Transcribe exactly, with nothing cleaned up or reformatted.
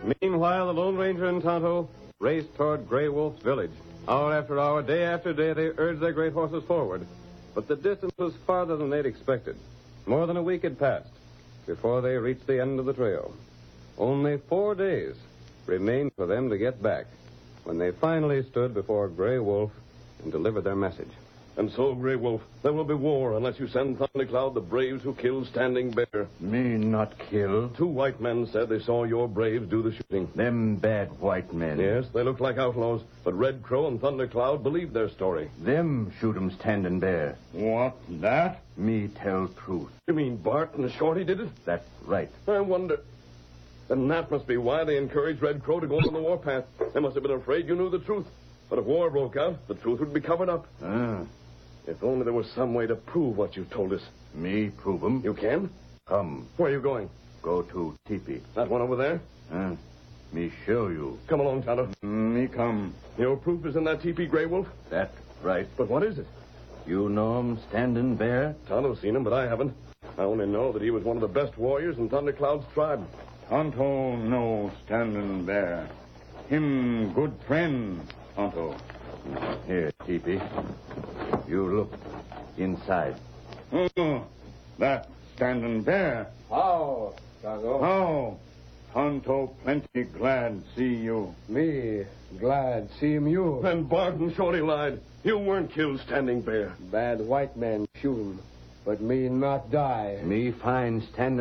Meanwhile, the Lone Ranger and Tonto raced toward Gray Wolf's village. Hour after hour, day after day, they urged their great horses forward. But the distance was farther than they'd expected. More than a week had passed before they reached the end of the trail. Only four days remained for them to get back when they finally stood before Gray Wolf and delivered their message. And so, Gray Wolf, there will be war unless you send Thundercloud the braves who killed Standing Bear. Me not kill. Two white men said they saw your braves do the shooting. Them bad white men. Yes, they look like outlaws, but Red Crow and Thundercloud believed their story. Them shoot 'em Standing Bear. What, that? Me tell truth. You mean Bart and Shorty did it? That's right. I wonder... Then that must be why they encouraged Red Crow to go on the warpath. They must have been afraid you knew the truth. But if war broke out, the truth would be covered up. Ah. If only there was some way to prove what you told us. Me prove 'em. You can? Come. Where are you going? Go to teepee. That one over there? Ah. Me show you. Come along, Tonto. Me come. Your proof is in that teepee, Gray Wolf? That right. But what is it? You know 'em Standing Bear? Tonto's seen him, but I haven't. I only know that he was one of the best warriors in Thundercloud's tribe. Tonto no Standing Bear. Him good friend, Tonto. Here, teepee. You look inside. Oh, that Standing Bear. How, Tonto? How? Tonto plenty glad see you. Me glad see him you. Then Bart and Shorty lied. You weren't killed, Standing Bear. Bad white man shoot him, but me not die. Me find Standing